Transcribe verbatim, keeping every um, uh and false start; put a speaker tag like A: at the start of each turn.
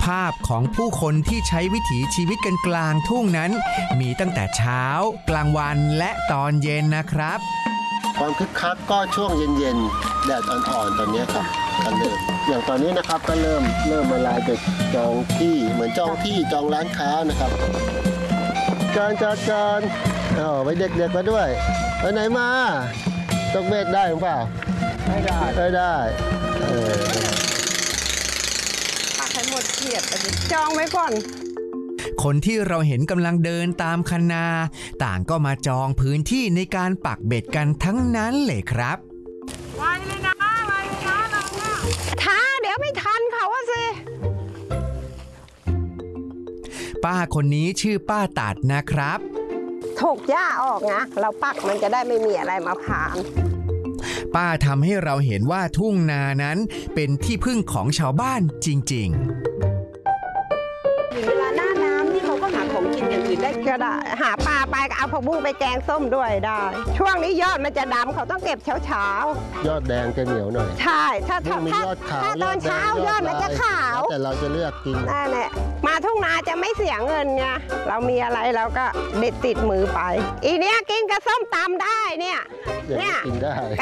A: าพของผู้คนที่ใช้วิถีชีวิตกันกลางทุ่งนั้นมีตั้งแต่เช้ากลางวันและตอนเย็นนะครับ
B: ความคึกคักก็ช่วงเย็นๆแดดอ่อนๆตอนนี้ครับกันเริ่มอย่างตอนนี้นะครับก็เริ่มเริ่มมาลายเด็กจองที่เหมือนจองที่จองร้านค้านะครับการจัดการเอาไปเด็กๆมาด้วยไปไหนมาตกเบ็ดได้หรือเปล่าไม่ได้ไม่ได้เออ
C: ปักให้หมดเขียดจองไว้ก่อน
A: คนที่เราเห็นกำลังเดินตามคันนาต่างก็มาจองพื้นที่ในการปักเบ็ดกันทั้งนั้นเลยครับ
C: ไวเลยนะไวเลยนะเราท้าเดี๋ยวไม่ทันเขาอะสิ
A: ป้าคนนี้ชื่อป้าตัดนะครับ
C: ถูกหญ้าออกนะเราปักมันจะได้ไม่มีอะไรมาผ่าน
A: ป้าทำให้เราเห็นว่าทุ่งนานั้นเป็นที่พึ่งของชาวบ้านจริงๆ
C: เวลาหน้าน้ำนี่เขาก็หาของกินอย่างอื่นได้ก็ได้หาปลาไปก็เอาผักบุ้งไปแกงส้มด้วยได้ช่วงนี้ยอดมันจะดำเขาต้องเก็บเช้าเช้าย
B: อดแดงจะเหนียวหน่อย
C: ใช่ถ้าถ้า
B: ถ้ายอดขาว
C: ตอนเช้ายอดมันจะขาว
B: แต่เราจะเลือกกิน
C: นั่นแหละมาทุ่งนาจะไม่เสียเงินไงเรามีอะไรเราก็เด็ดติดมือไปอีเนี้ยกินกับส้มตำได้เนี่ย
B: เนี่ยกินได้